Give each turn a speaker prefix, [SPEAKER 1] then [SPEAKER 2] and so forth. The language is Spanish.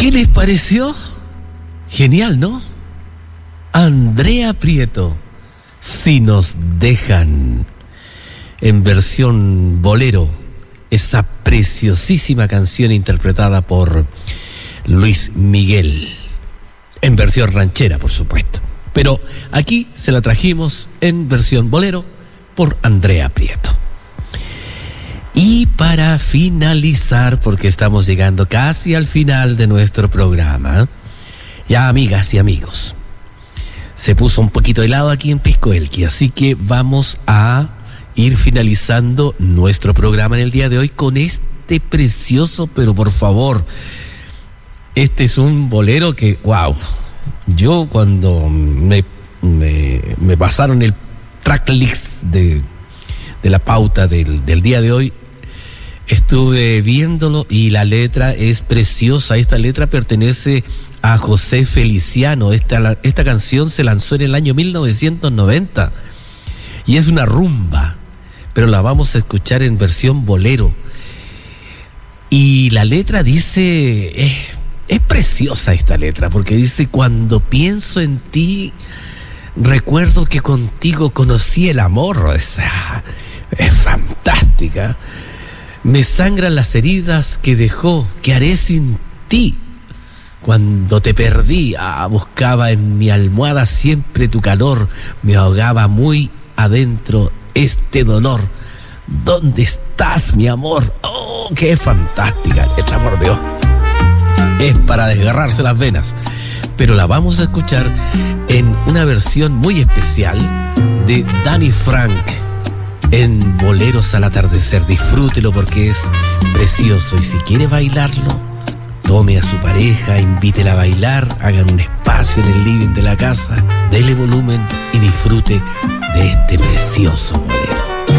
[SPEAKER 1] ¿Qué les pareció? Genial, ¿no? Andrea Prieto, Si nos dejan, en versión bolero, esa preciosísima canción interpretada por Luis Miguel, en versión ranchera, por supuesto. Pero aquí se la trajimos en versión bolero por Andrea Prieto. Y para finalizar, porque estamos llegando casi al final de nuestro programa, ya amigas y amigos, se puso un poquito helado aquí en Pisco Elqui, así que vamos a ir finalizando nuestro programa en el día de hoy con este precioso, pero por favor, este es un bolero que, wow, yo cuando me pasaron el tracklist de la pauta del día de hoy, estuve viéndolo y la letra es preciosa. Esta letra pertenece a José Feliciano. Esta canción se lanzó en el año 1990 y es una rumba, pero la vamos a escuchar en versión bolero. Y la letra dice, es preciosa esta letra, porque dice: cuando pienso en ti, recuerdo que contigo conocí el amor. Es fantástica. Me sangran las heridas que dejó, ¿qué haré sin ti? Cuando te perdí, buscaba en mi almohada siempre tu calor, me ahogaba muy adentro este dolor. ¿Dónde estás, mi amor? ¡Oh, qué fantástica letra, por Dios! Es para desgarrarse las venas, pero la vamos a escuchar en una versión muy especial de Danny Frank, en Boleros al Atardecer. Disfrútelo porque es precioso, y si quiere bailarlo, tome a su pareja, invítela a bailar, hagan un espacio en el living de la casa, dele volumen y disfrute de este precioso bolero.